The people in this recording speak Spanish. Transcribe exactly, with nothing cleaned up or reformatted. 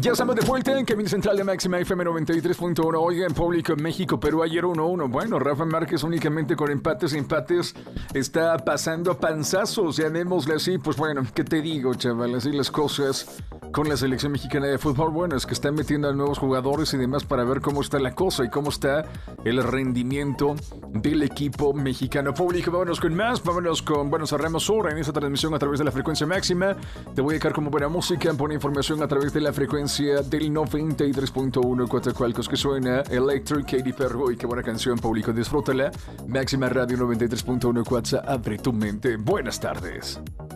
Ya estamos de vuelta en Camino Central de Máxima F M noventa y tres punto uno. Oiga, en público, México, Perú, ayer uno uno. Bueno, Rafa Márquez únicamente con empates, empates, está pasando panzazos, llamémosle así. Pues bueno, ¿qué te digo, chaval? Así las cosas con la selección mexicana de fútbol. Bueno, es que están metiendo a nuevos jugadores y demás para ver cómo está la cosa y cómo está el rendimiento del equipo mexicano. Público, vámonos con más, vámonos con, bueno, cerramos hora en esta transmisión a través de la frecuencia máxima. Te voy a dejar como buena música, buena información a través de la frecuencia del noventa y tres punto uno Coatzacoalcos, que suena Electric, Katy Perry. Qué buena canción, público, disfrútala. Máxima Radio noventa y tres punto uno Coatza, abre tu mente. Buenas tardes.